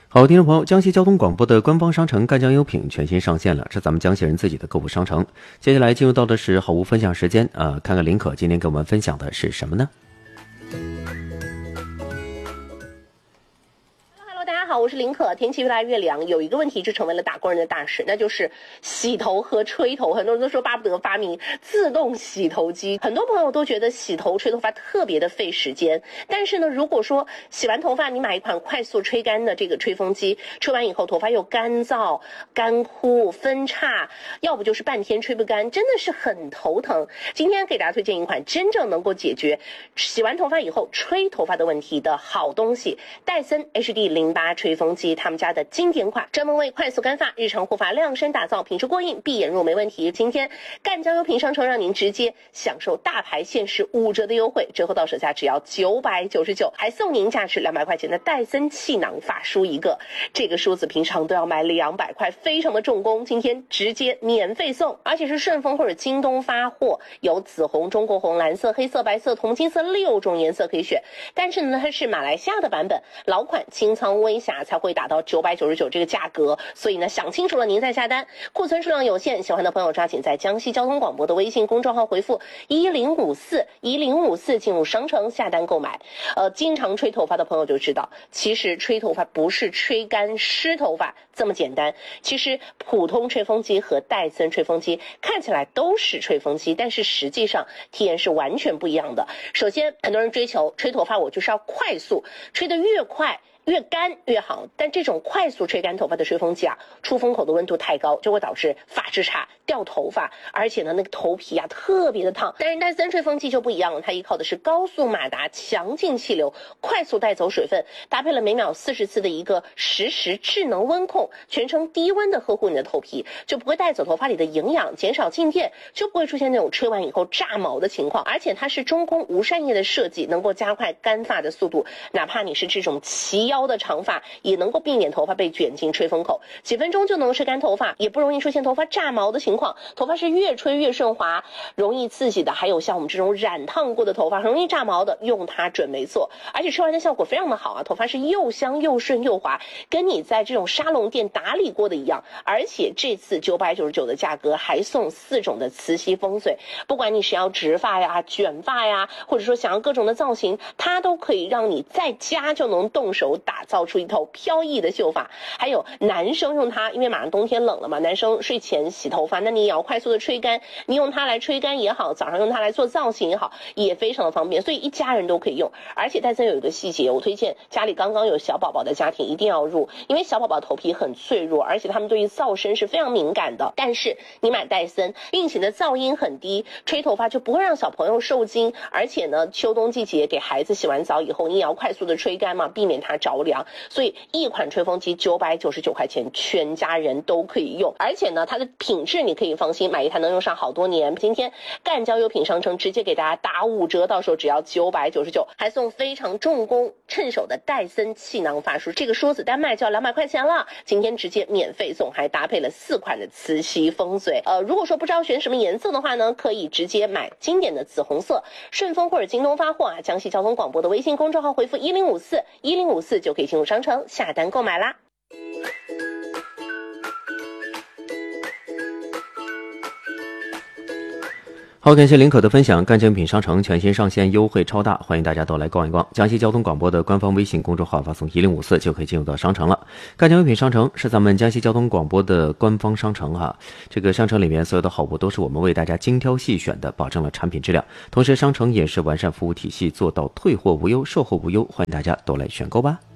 好，听众朋友，江西交通广播的官方商城赣江优品全新上线了，是咱们江西人自己的购物商城。接下来进入到的是好物分享时间，看看林可今天给我们分享的是什么呢？ 好，我是林可。天气越来越凉，有一个问题就成为了打工人的大事，那就是洗头和吹头。很多人都说巴不得发明自动洗头机。很多朋友都觉得洗头吹头发特别的费时间，但是呢，如果说洗完头发你买一款快速吹干的这个吹风机，吹完以后头发又干燥、干枯、分叉，要不就是半天吹不干，真的是很头疼。今天给大家推荐一款真正能够解决洗完头发以后吹头发的问题的好东西——戴森 HD08吹风机，他们家的经典款，专门为快速干发、日常护发量身打造，品质过硬，闭眼入没问题。今天赣江优品商城让您直接享受大牌限时5折的优惠，折后到手价只要999，还送您价值200块钱的戴森气囊发梳一个。这个梳子平常都要卖200块，非常的重工，今天直接免费送，而且是顺丰或者京东发货，有紫红、中国红、蓝色、黑色、白色、铜金色6种颜色可以选。但是呢，它是马来西亚的版本，老款清仓微瑕才会达到999这个价格，所以呢，想清楚了您再下单。库存数量有限，喜欢的朋友抓紧在江西交通广播的微信公众号回复1054进入商城下单购买。经常吹头发的朋友就知道，其实吹头发不是吹干湿头发这么简单。其实普通吹风机和戴森吹风机看起来都是吹风机，但是实际上体验是完全不一样的。首先，很多人追求吹头发，我就是要快速，吹得越快越干越好，但这种快速吹干头发的吹风机出风口的温度太高，就会导致发质差、掉头发，而且呢，那个头皮特别的烫。但是戴森吹风机就不一样了，它依靠的是高速马达、强劲气流，快速带走水分，搭配了每秒40次的一个实时智能温控，全程低温的呵护你的头皮，就不会带走头发里的营养，减少静电，就不会出现那种吹完以后炸毛的情况。而且它是中空无扇叶的设计，能够加快干发的速度，哪怕你是这种齐腰的长发，也能够避免头发被卷进吹风口，几分钟就能吹干头发，也不容易出现头发炸毛的情况。头发是越吹越顺滑，容易刺激的，还有像我们这种染烫过的头发很容易炸毛的，用它准没错。而且吹完的效果非常的好头发是又香又顺又滑，跟你在这种沙龙店打理过的一样。而且这次999的价格还送4种的磁吸风水，不管你是要直发呀、卷发呀，或者说想要各种的造型，它都可以让你在家就能动手打造出一头飘逸的秀发。还有男生用它，因为马上冬天冷了嘛，男生睡前洗头发，那你也要快速的吹干，你用它来吹干也好，早上用它来做造型也好，也非常的方便，所以一家人都可以用。而且戴森有一个细节，我推荐家里刚刚有小宝宝的家庭一定要入，因为小宝宝头皮很脆弱，而且他们对于噪声是非常敏感的。但是你买戴森，运行的噪音很低，吹头发就不会让小朋友受惊。而且呢，秋冬季节给孩子洗完澡以后，你也要快速的吹干嘛，避免它着凉。所以一款吹风机999块钱，全家人都可以用。而且呢，它的品质你可以放心，买一台能用上好多年。今天赣江优品商城直接给大家打5折，到时候只要999，还送非常重工趁手的戴森气囊发梳，这个梳子单卖就要200块钱了，今天直接免费送，还搭配了4款的磁吸风嘴。如果说不知道选什么颜色的话呢，可以直接买经典的紫红色，顺丰或者京东发货江西交通广播的微信公众号回复1054就可以进入商城下单购买啦。 好，感谢林可的分享。赣江品商城全新上线，优惠超大，欢迎大家都来逛一逛。江西交通广播的官方微信公众号发送1054就可以进入到商城了。赣江优品商城是咱们江西交通广播的官方商城这个商城里面所有的好物都是我们为大家精挑细选的，保证了产品质量。同时商城也是完善服务体系，做到退货无忧、售后无忧，欢迎大家都来选购吧。